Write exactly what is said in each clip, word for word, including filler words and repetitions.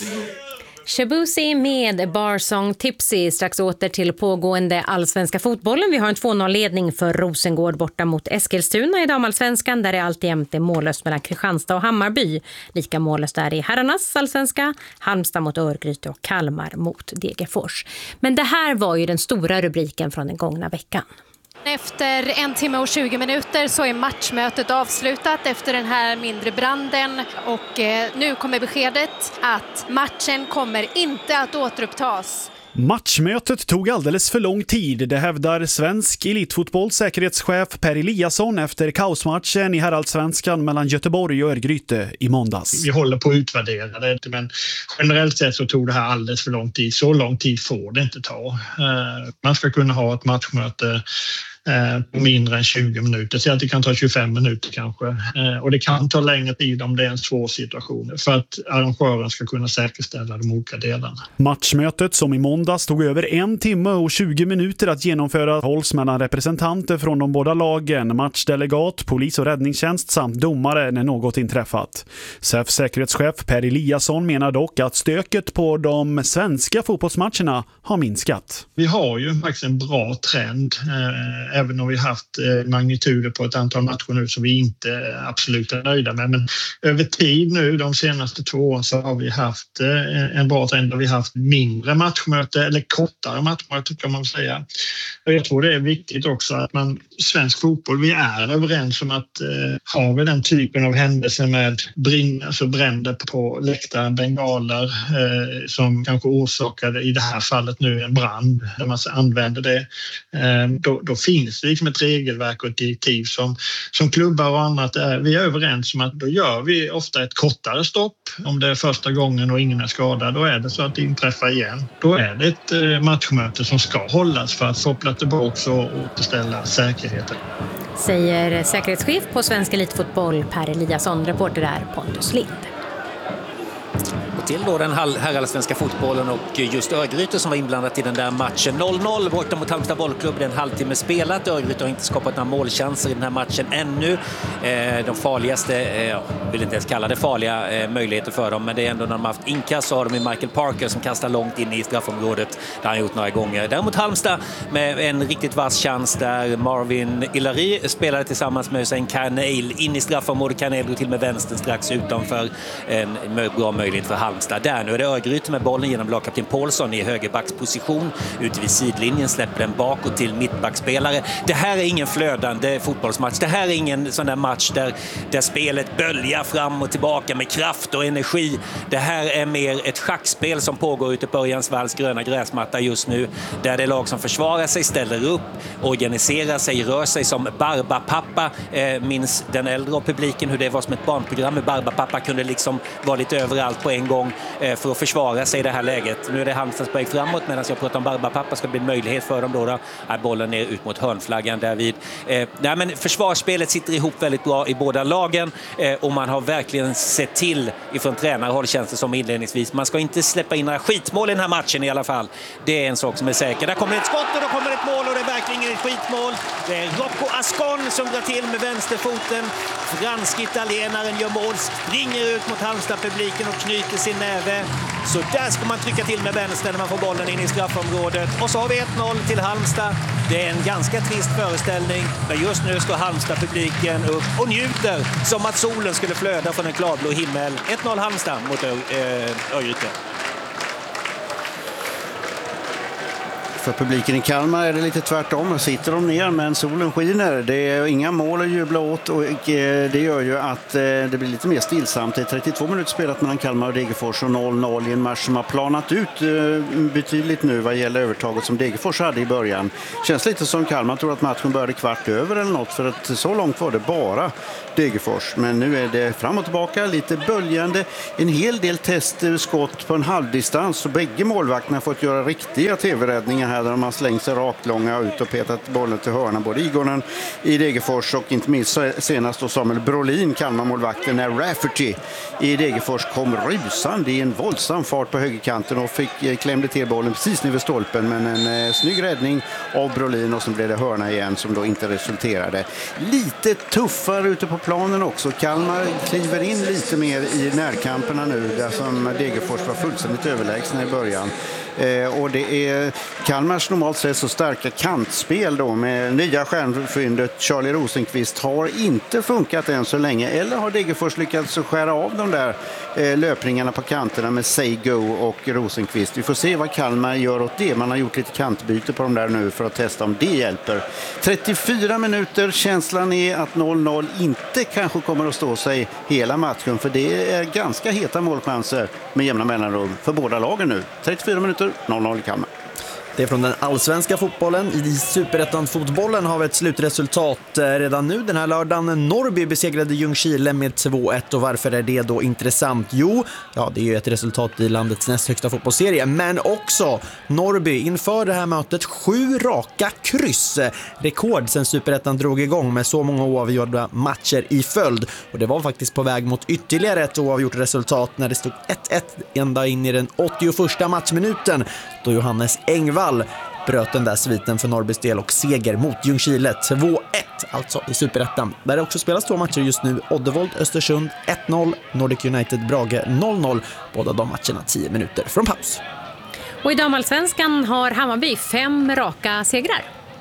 Shabuzi med Barsong Tipsy strax åter till pågående allsvenska fotbollen. Vi har en två noll-ledning för Rosengård borta mot Eskilstuna i damallsvenskan där det alltjämt är mållöst mellan Kristianstad och Hammarby. Lika mållöst är i herrarnas allsvenska, Halmstad mot Örgryte och Kalmar mot Degerfors. Men det här var ju den stora rubriken från den gångna veckan. Efter en timme och tjugo minuter så är matchmötet avslutat efter den här mindre branden och eh, nu kommer beskedet att matchen kommer inte att återupptas. Matchmötet tog alldeles för lång tid, det hävdar svensk elitfotbolls säkerhetschef Per Eliasson efter kaosmatchen i herrallsvenskan mellan Göteborg och Örgryte i måndags. Vi håller på att utvärdera det, men generellt sett så tog det här alldeles för lång tid. Så lång tid får det inte ta. Man ska kunna ha ett matchmöte på mindre än tjugo minuter, så att det kan ta tjugofem minuter kanske. Och det kan ta längre tid om det är en svår situation för att arrangören ska kunna säkerställa de olika delarna. Matchmötet som i måndags tog över en timme och tjugo minuter att genomföra hålls mellan representanter från de båda lagen, matchdelegat, polis- och räddningstjänst samt domare när något inträffat. S E F:s säkerhetschef Per Eliasson menar dock att stöket på de svenska fotbollsmatcherna har minskat. Vi har ju faktiskt en bra trend. Även om vi har haft magnituder på ett antal matcher nu som vi inte absolut är nöjda med. Men över tid nu, de senaste två åren, så har vi haft en bra trend där vi har haft mindre matchmöte eller kortare matchmöte kan man säga. Och jag tror det är viktigt också att man, svensk fotboll, vi är överens om att eh, har vi den typen av händelser med brinn, alltså bränder på läktaren, bengaler eh, som kanske orsakade i det här fallet nu en brand där man använder det, eh, då, då finns finns det liksom ett regelverk och ett direktiv som, som klubbar och annat är, vi är överens om att då gör vi ofta ett kortare stopp. Om det är första gången och ingen är skadad, då är det så att det inträffar igen. Då är det ett matchmöte som ska hållas för att koppla tillbaka och återställa säkerheten. Säger säkerhetschef på Svensk Elitfotboll Per Eliasson, reporter där Pontus Lind. Till då den herrallsvenska fotbollen och just Örgryte som var inblandat i den där matchen. noll noll borta mot Halmstad bollklubb, det är en halvtimme spelat. Örgryte har inte skapat några målchanser i den här matchen ännu. De farligaste, jag vill inte ens kalla det farliga möjligheter för dem, men det är ändå när de har haft inkast så har de Michael Parker som kastar långt in i straffområdet. Det har han gjort några gånger. Däremot Halmstad med en riktigt vass chans där Marvin Ilari spelade tillsammans med Hussein Karneil in i straffområdet. Karneil går till med vänster strax utanför, en bra möjlighet för Halmstad. Där nu är det Örgryte med bollen genom lagkapten Paulsson i högerbacksposition. Ute vid sidlinjen släpper den bakåt till mittbackspelare. Det här är ingen flödande fotbollsmatch. Det här är ingen sån där match där, där spelet böljar fram och tillbaka med kraft och energi. Det här är mer ett schackspel som pågår ute på Örjansvalls gröna gräsmatta just nu. Där det är lag som försvarar sig, ställer upp, organiserar sig, rör sig som Barbapapa. Eh, minns den äldre av publiken hur det var som ett barnprogram. Hur Barbapapa kunde liksom vara lite överallt på en gång för att försvara sig i det här läget. Nu är det Halmstads på väg framåt medan jag pratar om Barbapapa ska bli en möjlighet för dem då. då är bollen ner ut mot hörnflaggan därvid. Eh, nej, men försvarsspelet sitter ihop väldigt bra i båda lagen eh, och man har verkligen sett till ifrån tränarhåll känns det som inledningsvis. Man ska inte släppa in några skitmål i den här matchen i alla fall. Det är en sak som är säker. Där kommer ett skott och då kommer ett mål och det är verkligen ett skitmål. Det är Rocco Ascon som drar till med vänsterfoten. Fransk-italienaren gör mål, springer ut mot Halmstad-publiken och knyter sin näve. Så där ska man trycka till med vänster när man får bollen in i straffområdet. Och så har vi ett noll till Halmstad. Det är en ganska trist föreställning. Men just nu står Halmstad-publiken upp och njuter som att solen skulle flöda från en klarblå himmel. ett noll Halmstad mot Örgryte. För publiken i Kalmar är det lite tvärtom. Sitter de ner men solen skiner. Det är inga mål att jubla åt och det gör ju att det blir lite mer stillsamt. Det är trettiotvå minuter spelat mellan Kalmar och Degerfors och noll noll i en match som har planat ut betydligt nu vad gäller övertaget som Degerfors hade i början. Känns lite som Kalmar tror att matchen började kvart över eller något för att så långt var det bara Degerfors. Men nu är det fram och tillbaka, lite böljande. En hel del testskott på en halvdistans och bägge målvakterna har fått göra riktiga tv-räddningar här där de har slängt sig rakt långa ut och petat bollen till hörna. Både Igonen i Degerfors och inte minst senast då Samuel Brolin, Kalmar-målvakten, när Rafferty i Degerfors kom rusande i en våldsam fart på högerkanten och fick klämde till bollen precis vid stolpen, men en eh, snygg räddning av Brolin och så blev det hörna igen som då inte resulterade. Lite tuffare ute på planen också. Kalmar kliver in lite mer i närkamperna nu där som Degerfors var fullständigt överlägsna i början. Eh, och det är Kalmars normalt sett så starka kantspel då med nya stjärnfyndet Charlie Rosenqvist har inte funkat än så länge, eller har Degerfors lyckats skära av de där eh, löpningarna på kanterna med Seigo och Rosenqvist. Vi får se vad Kalmar gör åt det. Man har gjort lite kantbyte på de där nu för att testa om det hjälper. trettiofyra minuter, känslan är att noll noll inte kanske kommer att stå sig hela matchen, för det är ganska heta målchanser med jämna mellanrum för båda lagen nu. trettiofyra minuter, noll noll i Kalmar. Det är från den allsvenska fotbollen. I Superettan-fotbollen har vi ett slutresultat redan nu den här lördagen. Norrby besegrade Ljungskile med två ett, och varför är det då intressant? Jo, ja, det är ju ett resultat i landets näst högsta fotbollsserie, men också Norrby inför det här mötet sju raka kryss. Rekord sen Superettan drog igång med så många oavgjorda matcher i följd, och det var faktiskt på väg mot ytterligare ett oavgjort resultat när det stod ett ett ända in i den åttioförsta matchminuten då Johannes Engvall bröt den där sviten för Norrbys del och seger mot Ljungskile två ett, alltså i Superettan. Där det också spelas två matcher just nu. Oddevold Östersund ett noll, Nordic United Brage noll noll. Båda de matcherna tio minuter från paus. Och i damallsvenskan har Hammarby fem raka segrar.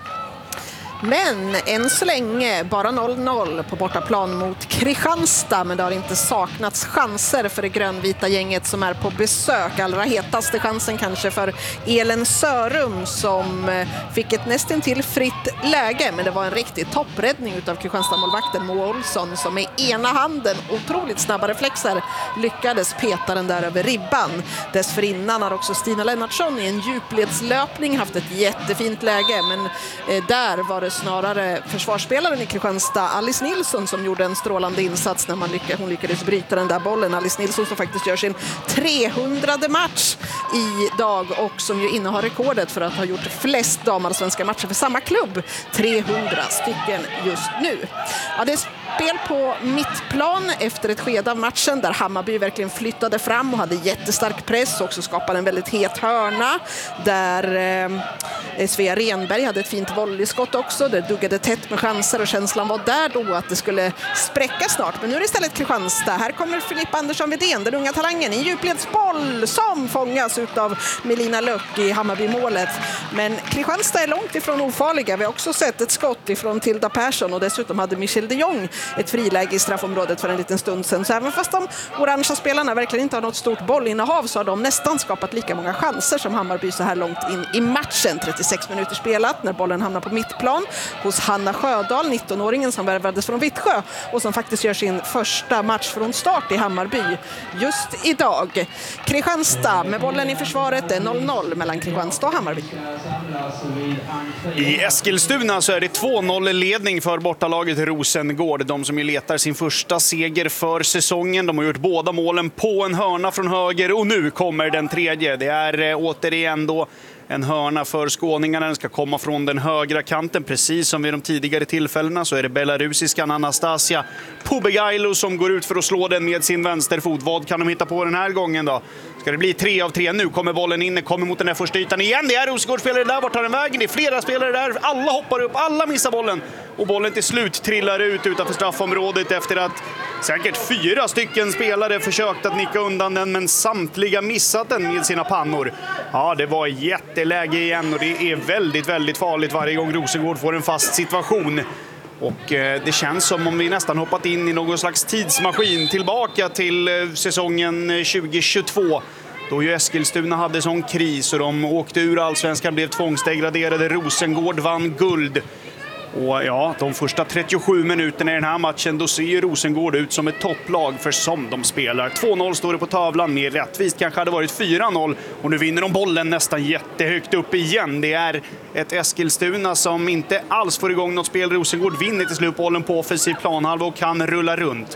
Men än så länge bara noll noll på bortaplan mot Kristianstad, men det har inte saknats chanser för det grönvita gänget som är på besök. Allra hetaste chansen kanske för Elen Sörum som fick ett nästan till fritt läge, men det var en riktig toppräddning utav Kristianstad-målvakten Mo Olsson som med ena handen, otroligt snabba reflexer, lyckades peta den där över ribban. Dessförinnan har också Stina Lennartsson i en djupledslöpning haft ett jättefint läge, men eh, där var det snarare försvarsspelaren i Kristianstad, Alice Nilsson, som gjorde en strålande insats när man lyckades, hon lyckades bryta den där bollen. Alice Nilsson som faktiskt gör sin trehundrade match idag och som ju innehar rekordet för att ha gjort flest damallsvenska matcher för samma klubb. trehundra stycken just nu. Ja, det är spel på mittplan efter ett skede av matchen där Hammarby verkligen flyttade fram och hade jättestark press och också skapade en väldigt het hörna där eh, Svea Renberg hade ett fint volleyskott också. Det duggade tätt med chanser och känslan var där då att det skulle spräcka snart. Men nu är det istället Kristianstad. Här kommer Filippa Andersson-Widén, den unga talangen, i en djupledsboll som fångas utav Melina Löck i Hammarby-målet. Men Kristianstad är långt ifrån ofarliga. Vi har också sett ett skott ifrån Tilda Persson och dessutom hade Michel de Jong ett friläge i straffområdet för en liten stund sedan. Så även fast de orangea spelarna verkligen inte har något stort bollinnehav så har de nästan skapat lika många chanser som Hammarby så här långt in i matchen. trettiosex minuter spelat när bollen hamnar på mittplan hos Hanna Sjödahl, nittonåringen som värvades från Vittsjö och som faktiskt gör sin första match från start i Hammarby just idag. Kristianstad med bollen i försvaret är noll noll mellan Kristianstad och Hammarby. I Eskilstuna så är det två noll-ledning för bortalaget Rosengård. De som ju letar sin första seger för säsongen. De har gjort båda målen på en hörna från höger och nu kommer den tredje. Det är eh, återigen då en hörna för skåningarna. Den ska komma från den högra kanten. Precis som vid de tidigare tillfällena så är det belarusiskan Anastasia Pubegailo som går ut för att slå den med sin vänsterfot. Vad kan de hitta på den här gången då? Ska det bli tre av tre? Nu kommer bollen in, kommer mot den här första ytan igen. Det är Rosengård-spelare där, vart tar den vägen? Det är flera spelare där, alla hoppar upp, alla missar bollen. Och bollen till slut trillar ut utanför straffområdet efter att säkert fyra stycken spelare försökt att nicka undan den, men samtliga missat den med sina pannor. Ja, det var jätteläge igen och det är väldigt, väldigt farligt varje gång Rosengård får en fast situation. Och eh, det känns som om vi nästan hoppat in i någon slags tidsmaskin tillbaka till eh, säsongen tjugo tjugotvå. Då ju Eskilstuna hade sån kris och de åkte ur allsvenskan, blev tvångsdegraderade. Rosengård vann guld. Och ja, de första trettiosju minuterna i den här matchen då ser ju Rosengård ut som ett topplag för som de spelar. två noll står det på tavlan, mer rättvist kanske hade varit fyra noll och nu vinner de bollen nästan jättehögt upp igen. Det är ett Eskilstuna som inte alls får igång något spel. Rosengård vinner till slut bollen på offensiv planhalva och kan rulla runt.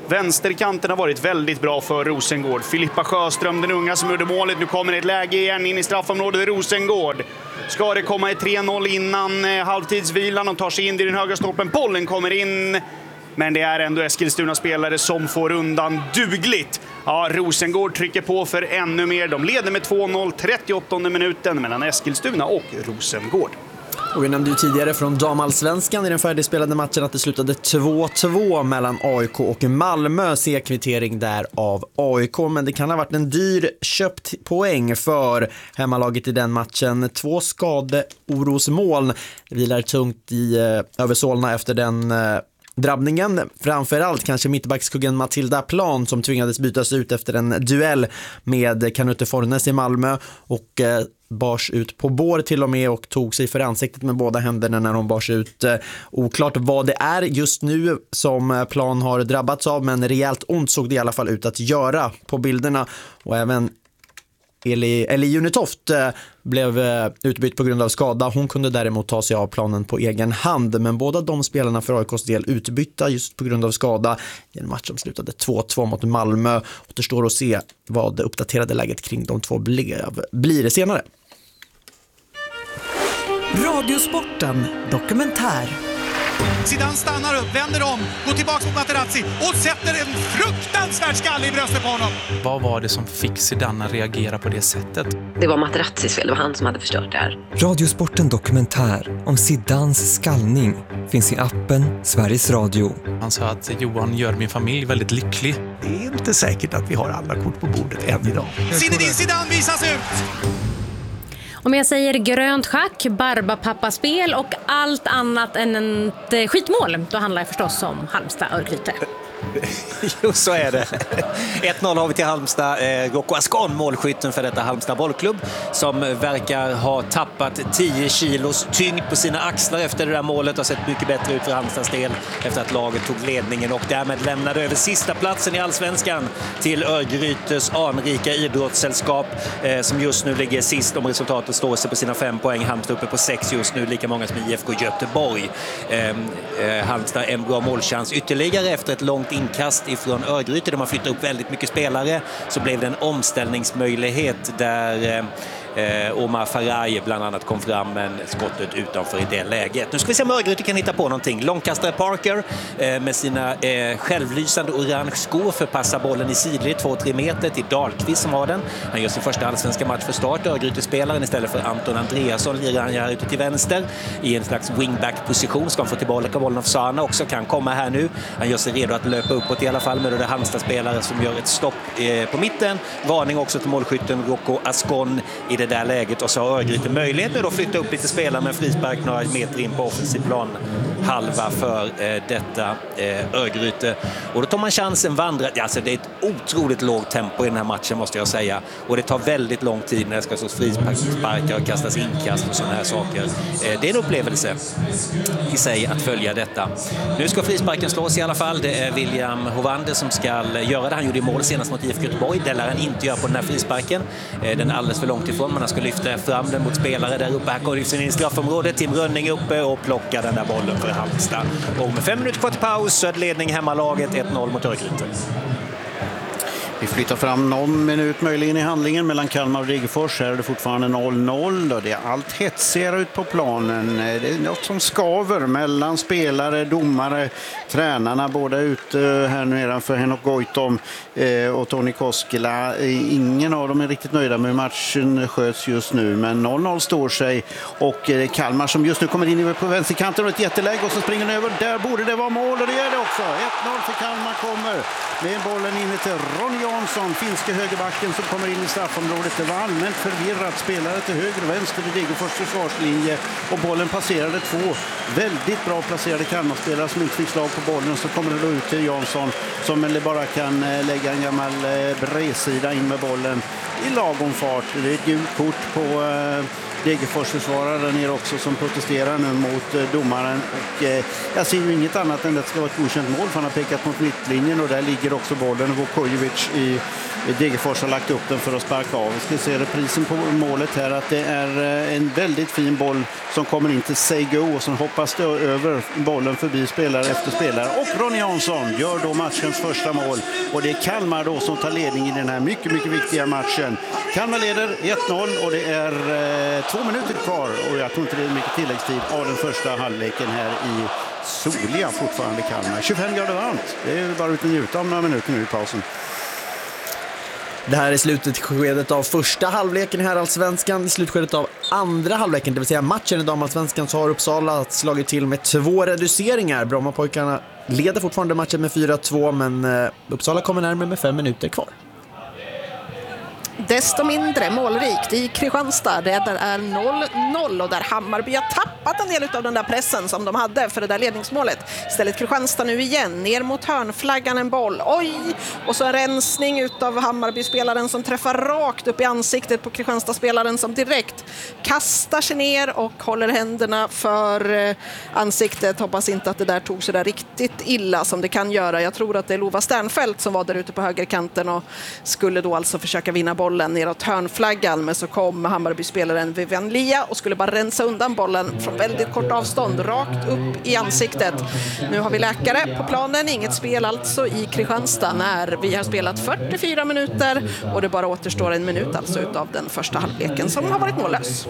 Vänsterkanten har varit väldigt bra för Rosengård. Filippa Sjöström, den unga som gjorde målet. Nu kommer ett läge igen in i straffområdet Rosengård. Ska det komma ett tre noll innan eh, halvtidsvilan? De tar sig in i den högra stolpen. Bollen kommer in. Men det är ändå Eskilstuna-spelare som får undan dugligt. Ja, Rosengård trycker på för ännu mer. De leder med två noll, trettioåttonde minuten mellan Eskilstuna och Rosengård. Och vi nämnde ju tidigare från damallsvenskan i den färdigspelade matchen att det slutade två två mellan A I K och Malmö. C-kvittering där av A I K, men det kan ha varit en dyr köpt poäng för hemmalaget i den matchen. Två skadeorosmoln vilar tungt i eh, över Solna efter den eh, drabbningen. Framförallt kanske mittbackskuggen Matilda Plan som tvingades bytas ut efter en duell med Kanute Fornes i Malmö och eh, bars ut på bår till och med och tog sig för ansiktet med båda händerna när hon bars ut. Eh, oklart vad det är just nu som Plan har drabbats av, men rejält ont såg det i alla fall ut att göra på bilderna. Och även Eli, Eli Junitoft eh, blev eh, utbytt på grund av skada. Hon kunde däremot ta sig av planen på egen hand, men båda de spelarna för A I K:s del utbytta just på grund av skada i en match som slutade två två mot Malmö. Återstår att se vad det uppdaterade läget kring de två blev, blir det senare. Radiosporten dokumentär. Zidane stannar upp, vänder om, går tillbaka mot Materazzi och sätter en fruktansvärd skalle i bröstet på honom. Vad var det som fick Zidane att reagera på det sättet? Det var Materazzis fel, det var han som hade förstört det här. Radiosporten dokumentär om Zidanes skallning finns i appen Sveriges Radio. Han sa att Johan gör min familj väldigt lycklig. Det är inte säkert att vi har alla kort på bordet än idag. Zinedine Zidane visas ut! Om jag säger grönt schack, barbapappaspel och allt annat än ett skitmål, då handlar det förstås om Halmstad-Örgryte. Jo, så är det. ett noll har vi till Halmstad. Eh, Rocco Ascon, målskytten för detta Halmstad bollklubb, som verkar ha tappat tio kilos tyngd på sina axlar efter det där målet. Har sett mycket bättre ut för Halmstads del efter att laget tog ledningen och därmed lämnade över sista platsen i Allsvenskan till Örgrytes anrika idrottssällskap eh, som just nu ligger sist om resultatet står sig på sina fem poäng. Halmstad uppe på sex just nu, lika många som I F K Göteborg. Eh, eh, Halmstad en bra målchans ytterligare efter ett långt inkast ifrån Örgryte där man flyttar upp väldigt mycket spelare, så blev det en omställningsmöjlighet där eh, Omar Faraj bland annat kom fram, men skottet utanför i det läget. Nu ska vi se om Örgryte kan hitta på någonting. Långkastare Parker eh, med sina eh, självlysande orange skor förpassar bollen i sidled två tre meter till Dahlqvist som har den. Han gör sin första allsvenska match för start. Örgryte-spelaren istället för Anton Andreasson lirar han här ute till vänster i en slags wingback-position. Ska han få tillbaka bollen av Sana också, kan komma här nu. Han gör sig redo att löpa uppåt i alla fall, med det Halmstad-spelare som gör ett stopp eh, på mitten. Varning också till målskytten Rocco Ascon i det där läget, och så har Örgryte möjlighet nu att flytta upp lite spelare med frispark några meter in på offensiv plan halva för eh, detta eh, Örgryte, och då tar man chansen vandra. Alltså det är ett otroligt lågt tempo i den här matchen måste jag säga, och det tar väldigt lång tid när det ska stå frisparkar och kastas inkast och sådana här saker. Eh, det är en upplevelse i sig att följa detta. Nu ska frisparken slås i alla fall. Det är William Hovander som ska göra det. Han gjorde mål senast mot I F K Göteborg. Det lär han inte göra på den här frisparken. Eh, den är alldeles för långt ifrån. Man ska lyfta fram den mot spelare där uppe. Här kommer in i straffområdet. Tim Rönning uppe och plockar den där bollen för Halmstad. Och med fem minuter kvar till paus så är det ledning hemmalaget ett noll mot Örgryte. Vi flyttar fram någon minut möjligen i handlingen mellan Kalmar och Degerfors. Här är det fortfarande noll noll och det är allt hetsigare ut på planen. Det är något som skaver mellan spelare, domare, tränarna, båda ute här nedanför Henok Goitom och Toni Koskela. Ingen av dem är riktigt nöjda med matchen sköts just nu, men noll noll står sig, och Kalmar som just nu kommer in på vänsterkanten och ett jätteläge, och så springer den över. Där borde det vara mål, och det är det också. ett noll för Kalmar kommer med bollen inne till Ronny Jansson, finska högerbacken som kommer in i straffområdet. Det var allmänt förvirrat, spelare till höger och vänster i Degerfors försvarslinje, och bollen passerade två väldigt bra placerade Kalmarspelare som inte fick slag på bollen. Så kommer det då ut till Jansson som bara kan lägga en gammal bredsida in med bollen i lagom fart. Det är ett gult kort på Degerfors försvarare ner också som protesterar nu mot domaren, och eh, jag ser ju inget annat än att det ska vara ett godkänt mål, för han har pekat mot mittlinjen, och där ligger också bollen. Vukojevic i Degerfors har lagt upp den för att sparka av. Vi ska se reprisen på målet här, att det är en väldigt fin boll som kommer in till Seigo och som hoppas då över bollen förbi spelare efter spelare. Och Ronny Jansson gör då matchens första mål. Och det är Kalmar då som tar ledning i den här mycket, mycket viktiga matchen. Kalmar leder ett noll och det är eh, två minuter kvar. Och jag tror inte det är mycket tilläggstid av den första halvleken här i soliga fortfarande Kalmar. tjugofem grader varmt. Det är bara att njuta om några minuter nu i pausen. Det här är slutet skedet av första halvleken i Herrallsvenskan. I slutskedet av andra halvleken, det vill säga matchen i Damallsvenskan, så har Uppsala slagit till med två reduceringar. Brommapojkarna leder fortfarande matchen med fyra två, men Uppsala kommer närmare med fem minuter kvar. Desto mindre målrikt i Kristianstad. Det där är noll noll och där Hammarby har tappat en del av den där pressen som de hade för det där ledningsmålet. Istället Kristianstad nu igen, ner mot hörnflaggan en boll. Oj! Och så en rensning utav Hammarby-spelaren som träffar rakt upp i ansiktet på Kristianstad-spelaren som direkt kastar sig ner och håller händerna för ansiktet. Hoppas inte att det där tog så där riktigt illa som det kan göra. Jag tror att det är Lova Sternfält som var där ute på högerkanten och skulle då alltså försöka vinna bollen neråt hörnflaggan, men så kom Hammarby-spelaren Vivian Lia och skulle bara rensa undan bollen från väldigt kort avstånd rakt upp i ansiktet. Nu har vi läkare på planen, inget spel alltså i Kristianstad när vi har spelat fyrtiofyra minuter och det bara återstår en minut alltså utav den första halvleken som har varit mållös.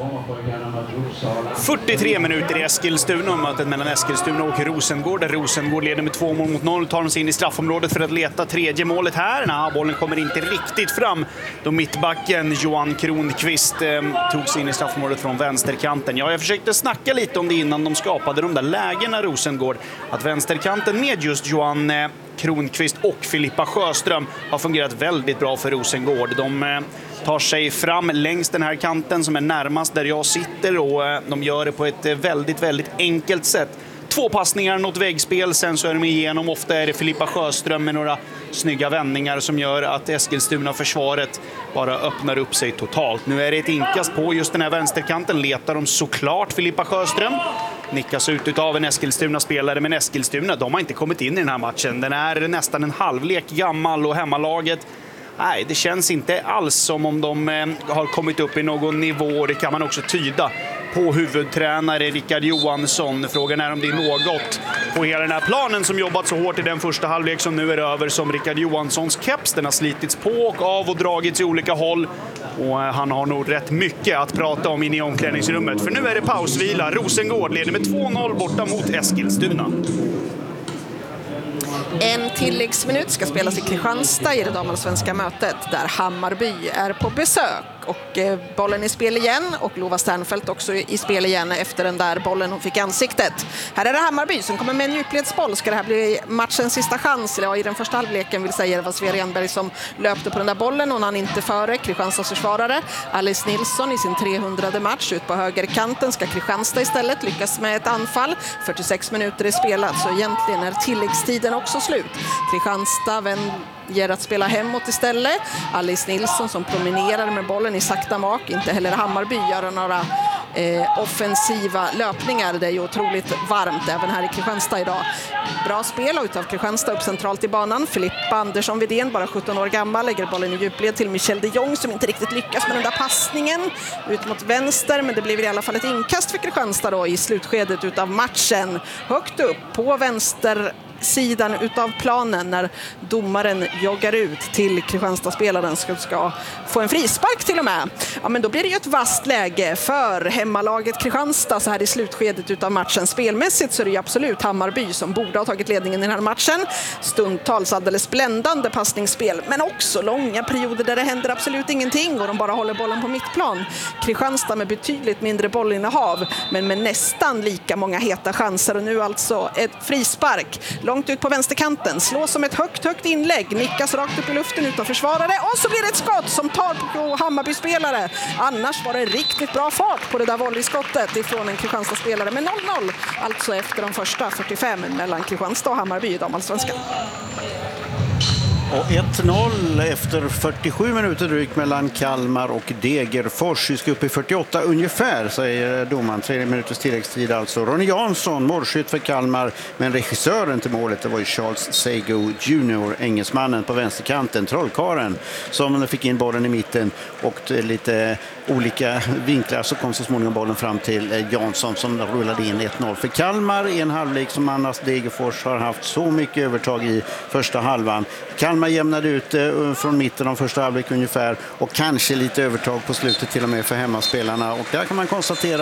fyrtiotre minuter i Eskilstuna, mötet mellan Eskilstuna och Rosengård, där Rosengård leder med två mål mot noll, tar de sig in i straffområdet för att leta tredje målet här. Nah, bollen kommer inte riktigt fram då mittbacken Johan Kronqvist eh, tog sig in i straffområdet från vänsterkanten. Ja, jag försökte snacka lite om det innan de skapade de där lägena Rosengård, att vänsterkanten med just Johan eh, Kronqvist och Filippa Sjöström har fungerat väldigt bra för Rosengård. De eh, tar sig fram längs den här kanten som är närmast där jag sitter och eh, de gör det på ett eh, väldigt, väldigt enkelt sätt. Två passningar, något väggspel, sen så är de igenom. Ofta är det Filippa Sjöström med några snygga vändningar som gör att Eskilstuna-försvaret bara öppnar upp sig totalt. Nu är det ett inkast på just den här vänsterkanten. Letar de såklart Filippa Sjöström. Nickas ut av en Eskilstuna-spelare, men Eskilstuna, de har inte kommit in i den här matchen. Den är nästan en halvlek gammal och hemmalaget, nej, det känns inte alls som om de eh, har kommit upp i någon nivå. Det kan man också tyda på huvudtränare Rickard Johansson. Frågan är om det är något på hela den här planen som jobbat så hårt i den första halvlek som nu är över som Rickard Johanssons keps. Den har slitits på och av och dragits i olika håll. Och eh, han har nog rätt mycket att prata om inne i omklädningsrummet. För nu är det pausvila. Rosengård leder med två noll borta mot Eskilstuna. En tilläggsminut ska spelas i Kristianstad i det damallsvenska mötet där Hammarby är på besök. Och eh, bollen i spel igen och Lova Sternfält också i spel igen efter den där bollen hon fick i ansiktet. Här är det Hammarby som kommer med en djupledsboll. Ska det här bli matchens sista chans? Ja, i den första halvleken vill säga det var Sverre Enberg som löpte på den där bollen och han inte före Kristianstads försvarare. Alice Nilsson i sin trehundrade match ut på högerkanten. Ska Kristianstad istället lyckas med ett anfall. fyrtiosex minuter är spelat så egentligen är tilläggstiden också slut. Kristianstad väljer att spela hemåt istället. Alice Nilsson som promenerar med bollen i sakta mak. Inte heller Hammarby gör några eh, offensiva löpningar. Det är ju otroligt varmt även här i Kristianstad idag. Bra spel utav Kristianstad upp centralt i banan. Filippa Andersson Widén, bara sjutton år gammal, lägger bollen i djupled till Michel de Jong som inte riktigt lyckas med den där passningen ut mot vänster, men det blir i alla fall ett inkast för Kristianstad då i slutskedet utav matchen. Högt upp på vänster sidan utav planen när domaren joggar ut till Kristianstad-spelaren ska, ska få en frispark till och med. Ja, men då blir det ju ett vasst läge för hemmalaget Kristianstad så här i slutskedet utav matchen. Spelmässigt så är det ju absolut Hammarby som borde ha tagit ledningen i den här matchen. Stundtals alldeles bländande passningsspel, men också långa perioder där det händer absolut ingenting och de bara håller bollen på mittplan. Kristianstad med betydligt mindre bollinnehav men med nästan lika många heta chanser och nu alltså ett frispark långt ut på vänsterkanten, slås som ett högt, högt inlägg, nickas rakt upp i luften utan försvarare och så blir det ett skott som tar på Hammarby-spelare. Annars var det riktigt bra fart på det där volleyskottet ifrån en Kristianstad-spelare med noll noll, alltså efter de första fyrtiofem mellan Kristianstad och Hammarby i damallsvenskan. Och ett noll efter fyrtiosju minuter drygt mellan Kalmar och Degerfors. Vi ska upp i fyrtioåtta ungefär, säger domaren. Tre minuters tilläggstid alltså. Ronny Jansson, målskytt för Kalmar, men regissören till målet det var ju Charles Sego junior, engelsmannen på vänsterkanten, trollkaren, som fick in bollen i mitten och lite olika vinklar så kom så småningom bollen fram till Jansson som rullade in ett noll för Kalmar i en halvlek som annars Degerfors har haft så mycket övertag i första halvan. Kalmar jämnade ut från mitten av första halvlek ungefär och kanske lite övertag på slutet till och med för hemmaspelarna, och där kan man konstatera